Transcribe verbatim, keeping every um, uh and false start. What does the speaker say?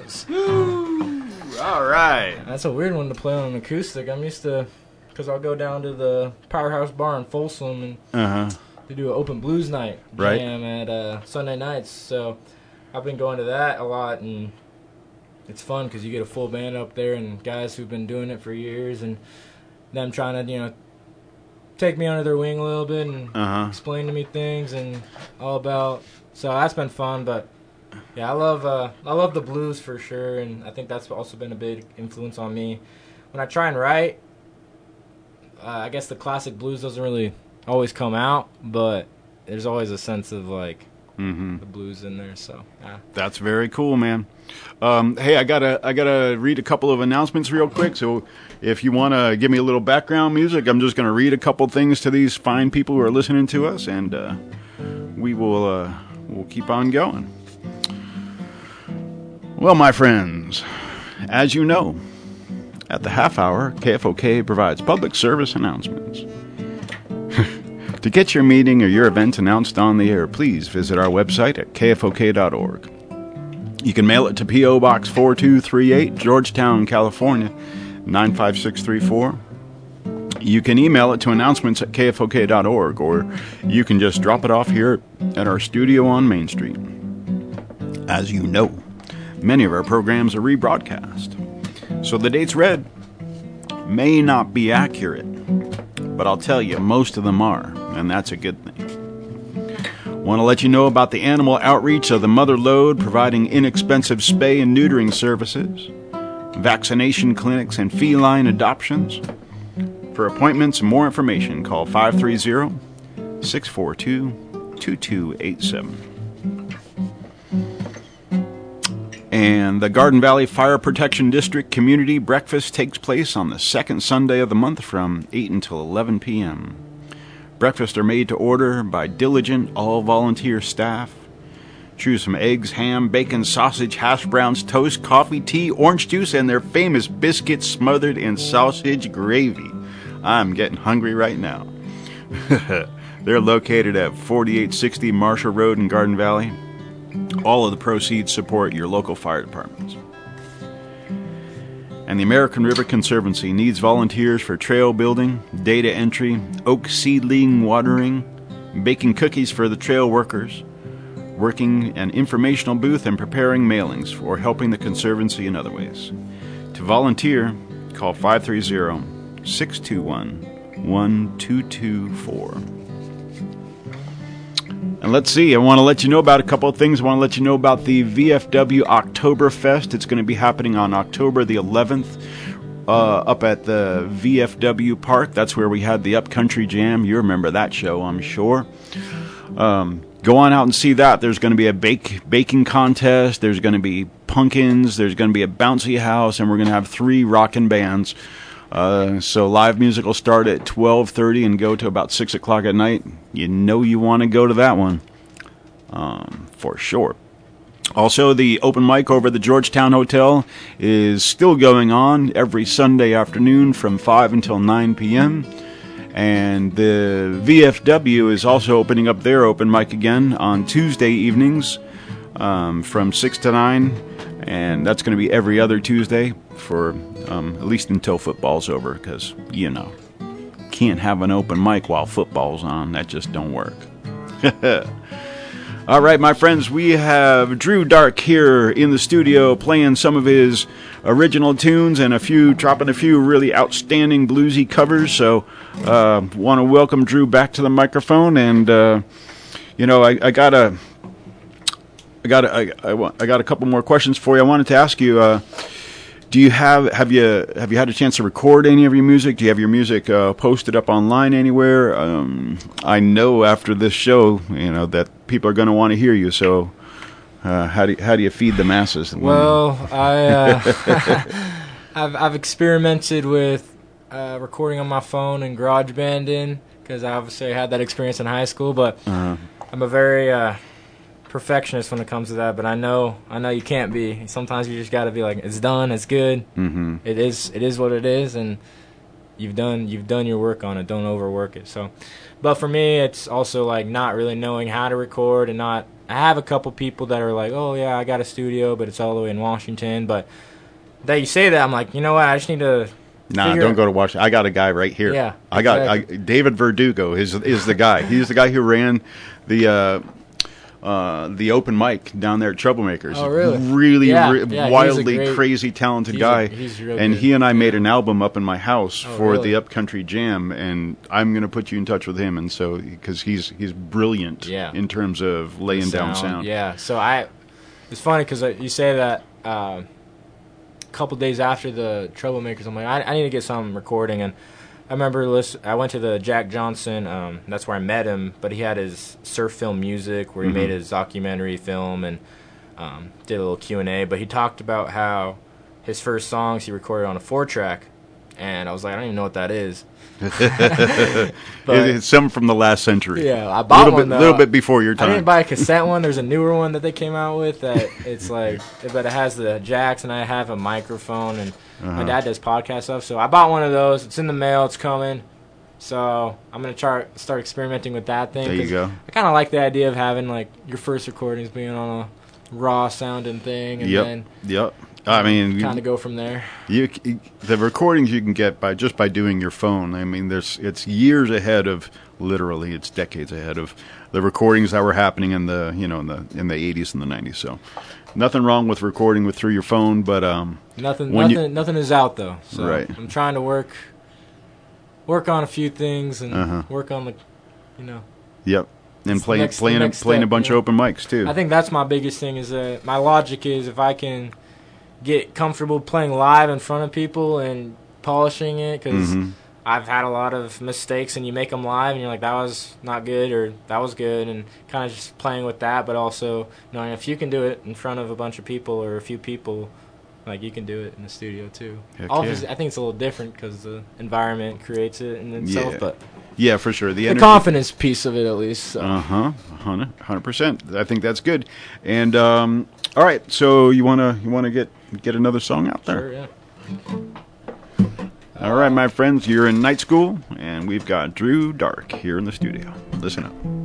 blues. Woo! All right. That's a weird one to play on an acoustic. I'm used to, because I'll go down to the Powerhouse Bar in Folsom and Uh-huh. they do an open blues night Right. jam at uh, Sunday nights. So I've been going to that a lot, and it's fun because you get a full band up there and guys who've been doing it for years, and them trying to, you know, take me under their wing a little bit and Uh-huh. explain to me things and all about. So that's been fun, but yeah, I love uh, I love the blues for sure, and I think that's also been a big influence on me. When I try and write, uh, I guess the classic blues doesn't really always come out, but there's always a sense of like Mm-hmm. the blues in there. So yeah. That's very cool, man. Um, hey, I gotta I gotta read a couple of announcements real quick. So if you want to give me a little background music, I'm just gonna read a couple things to these fine people who are listening to us, and uh, we will uh, we'll keep on going. Well, my friends, as you know, at the half hour, K F O K provides public service announcements. To get your meeting or your event announced on the air, please visit our website at K F O K dot org. You can mail it to P O. Box four two three eight, Georgetown, California, nine five six three four. You can email it to announcements at K F O K dot org, or you can just drop it off here at our studio on Main Street. As you know, many of our programs are rebroadcast, so the dates read may not be accurate, but I'll tell you, most of them are, and that's a good thing. Want to let you know about the animal outreach of the Mother Lode, providing inexpensive spay and neutering services, vaccination clinics, and feline adoptions. For appointments and more information, call five three zero, six four two, two two eight seven. And the Garden Valley Fire Protection District Community Breakfast takes place on the second Sunday of the month from eight until eleven p.m. Breakfasts are made to order by diligent, all-volunteer staff. Choose from eggs, ham, bacon, sausage, hash browns, toast, coffee, tea, orange juice, and their famous biscuits smothered in sausage gravy. I'm getting hungry right now. They're located at forty-eight sixty Marshall Road in Garden Valley. All of the proceeds support your local fire departments. And the American River Conservancy needs volunteers for trail building, data entry, oak seedling watering, baking cookies for the trail workers, working an informational booth, and preparing mailings, or helping the Conservancy in other ways. To volunteer, call five three zero, six two one, one two two four. And let's see, I want to let you know about a couple of things. I want to let you know about the V F W Oktoberfest. It's going to be happening on October the eleventh uh, up at the V F W Park. That's where we had the Upcountry Jam. You remember that show, I'm sure. Um, go on out and see that. There's going to be a bake baking contest. There's going to be pumpkins. There's going to be a bouncy house. And we're going to have three rockin' bands. Uh, so live music will start at twelve thirty and go to about six o'clock at night. You know you want to go to that one, um, for sure. Also, the open mic over at the Georgetown Hotel is still going on every Sunday afternoon from five until nine p.m. And the V F W is also opening up their open mic again on Tuesday evenings um, from six to nine. And that's going to be every other Tuesday for um, at least until football's over, because, you know, can't have an open mic while football's on. That just don't work. All right, my friends, we have Drew Dark here in the studio playing some of his original tunes and a few, dropping a few really outstanding bluesy covers. So uh, want to welcome Drew back to the microphone. And, uh, you know, I, I got a... I got a, I, I, I got a couple more questions for you. I wanted to ask you: uh, Do you have have you have you had a chance to record any of your music? Do you have your music uh, posted up online anywhere? Um, I know after this show, you know that people are going to want to hear you. So, uh, how do you, how do you feed the masses? Well, I uh, I've I've experimented with uh, recording on my phone and GarageBand because I obviously had that experience in high school. But uh-huh. I'm a very uh, perfectionist when it comes to that, but I know I know you can't be. Sometimes you just got to be like, it's done, it's good. Mm-hmm. It is it is what it is, and you've done you've done your work on it. Don't overwork it. So, but for me, it's also like not really knowing how to record and not. I have a couple people that are like, oh yeah, I got a studio, but it's all the way in Washington. But that you say that, I'm like, you know what? I just need to. Nah, don't go to Washington. I got a guy right here. Yeah, I got I, David Verdugo is is the guy. He's the guy who ran the uh, uh, the open mic down there at Troublemakers. Oh, really? Really, yeah, re- yeah, wildly great, crazy talented he's guy. A, he's real and good. he and I yeah. made an album up in my house oh, for really? the Upcountry Jam, and I'm going to put you in touch with him. And so because he's he's brilliant yeah. in terms of laying sound, down sound. Yeah. So I, it's funny because you say that. Uh, couple days after the Troublemakers, I'm like, I, I need to get some recording. And I remember listen, I went to the Jack Johnson, um, that's where I met him, but he had his surf film music where he mm-hmm. made his documentary film and um, did a little Q and A, but he talked about how his first songs he recorded on a four track, and I was like, I don't even know what that is. But, it's some from the last century. Yeah, I bought a little one bit, though. little bit before your time. I didn't buy a cassette one. There's a newer one that they came out with that it's like, but it has the jacks and I have a microphone and uh-huh. my dad does podcast stuff. So I bought one of those. It's in the mail. It's coming. So I'm gonna try start experimenting with that thing. There you go. I kind of like the idea of having like your first recordings being on a raw sounding thing, and yep. then yep. I mean, kind of go from there. You, the recordings you can get by just by doing your phone. I mean, there's it's years ahead of literally, it's decades ahead of the recordings that were happening in the you know in the in the eighties and the nineties. So, nothing wrong with recording with through your phone, but um, nothing, nothing, you, nothing is out though. So right. I'm trying to work, work on a few things and uh-huh. work on the, you know. Yep. And playing next, playing a, playing step, a bunch you know? of open mics too. I think that's my biggest thing. Is that my logic is if I can get comfortable playing live in front of people and polishing it, because mm-hmm. I've had a lot of mistakes, and you make them live, and you're like, that was not good, or that was good, and kind of just playing with that, but also knowing if you can do it in front of a bunch of people or a few people, like you can do it in the studio too. Heck Obviously, yeah. I think it's a little different because the environment creates it in itself, yeah. but yeah, for sure. The, the energy. confidence piece of it, at least. So. Uh huh. Hundred percent. I think that's good. And um, all right, so you wanna you wanna get get another song out there? Sure. Yeah. All right, my friends, you're in Night School, and we've got Drew Dark here in the studio. Listen up.